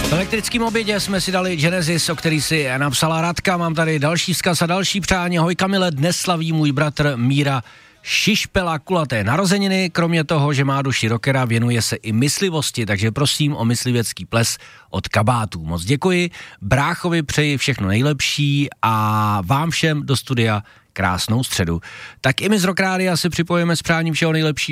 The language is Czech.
V elektrickém obědě jsme si dali Genesis, o který si napsala Radka. Mám tady další vzkaz a další přání. Ahoj Kamile, dnes slaví můj bratr Míra Šišpela kulaté narozeniny. Kromě toho, že má duši rockera, věnuje se i myslivosti, takže prosím o myslivecký ples od kabátů. Moc děkuji. Bráchovi přeji všechno nejlepší a vám všem do studia krásnou středu. Tak i my z Rock Rádia si připojíme s přáním všeho nejlepšího.